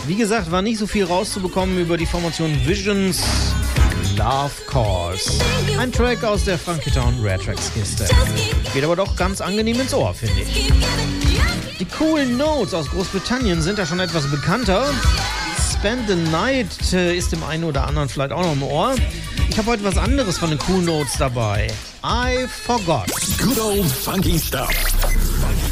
Wie gesagt, war nicht so viel rauszubekommen über die Formation Visions. Love Calls. Ein Track aus der Funky Town Rare Tracks Kiste. Geht aber doch ganz angenehm ins Ohr, finde ich. Die Cool Notes aus Großbritannien sind da schon etwas bekannter. Spend the Night ist dem einen oder anderen vielleicht auch noch im Ohr. Ich habe heute was anderes von den Cool Notes dabei. I Forgot. Good old funky stuff.